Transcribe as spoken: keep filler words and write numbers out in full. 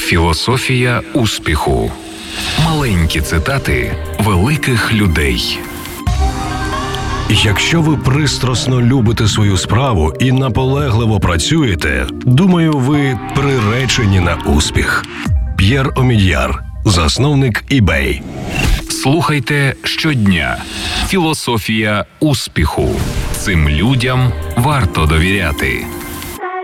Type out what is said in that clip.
Філософія успіху. Маленькі цитати великих людей. Якщо ви пристрасно любите свою справу і наполегливо працюєте, думаю, ви приречені на успіх. П'єр Омід'яр, засновник eBay. Слухайте щодня. Філософія успіху. Цим людям варто довіряти.